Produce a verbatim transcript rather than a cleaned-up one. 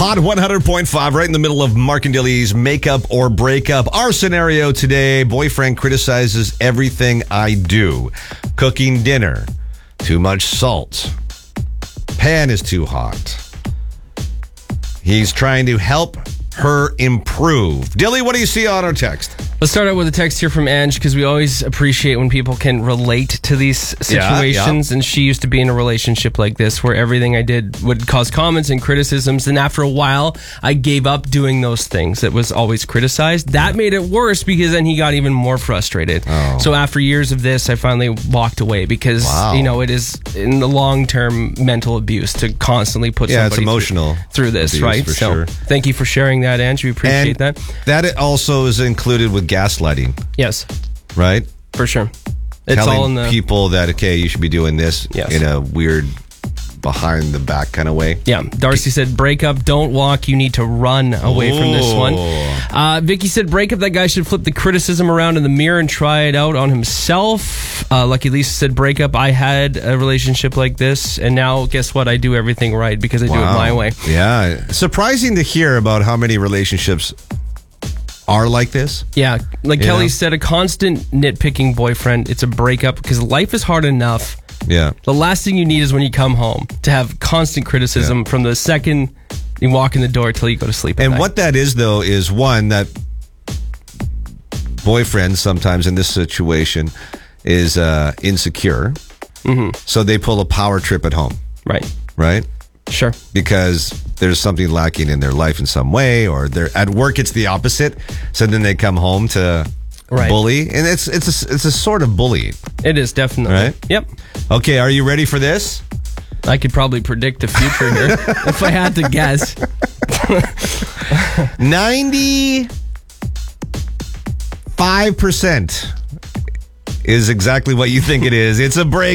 Hot one hundred point five, right in the middle of Mark and Dilly's Makeup or Breakup. Our scenario today, boyfriend criticizes everything I do. Cooking dinner, too much salt, pan is too hot. He's trying to help her improve. Dilly, what do you see on our text? Let's start out with a text here from Ange, because we always appreciate when people can relate to these situations. Yeah, yeah. And she used to be in a relationship like this, where everything I did would cause comments and criticisms. And after a while, I gave up doing those things that was always criticized. That made it worse, because then he got even more frustrated. Oh. So after years of this, I finally walked away, because, Wow. you know, it is in the long-term mental abuse to constantly put Yeah, somebody it's emotional through, through this, abuse, right? for So sure. thank you for sharing that, Ange. We appreciate And that. that also is included with gaslighting, Yes, right? for sure. It's Telling all in the people that, okay, you should be doing this Yes. in a weird, behind the back kind of way. Yeah, Darcy said, break up, don't walk, you need to run away from this one. Oh. Uh, Vicky said, break up, that guy should flip the criticism around in the mirror and try it out on himself. Uh, Lucky Lisa said, break up, I had a relationship like this, and now guess what? I do everything right because I do it Wow. my way. Yeah. Surprising to hear about how many relationships are like this. Yeah, like You Kelly know? said, a constant nitpicking boyfriend, it's a breakup, because life is hard enough. Yeah. The last thing you need is when you come home to have constant criticism Yeah. from the second you walk in the door till you go to sleep at And night. what that is, though, is one, that boyfriend sometimes in this situation is uh, insecure. Mm-hmm. So they pull a power trip at home, Right, right? sure. Because there's something lacking in their life in some way, or they're at work, it's the opposite. So then they come home to Right. bully. And it's, it's, a, it's a sort of bullying. It is, definitely. Right? Yep. Okay, are you ready for this? I could probably predict the future here if I had to guess. ninety-five percent is exactly what you think it is. It's a break.